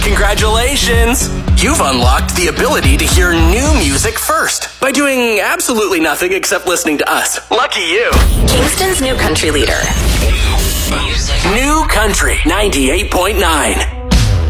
Congratulations! You've unlocked the ability to hear new music first by doing absolutely nothing except listening to us. Lucky you! Kingston's new country leader. New Country 98.9.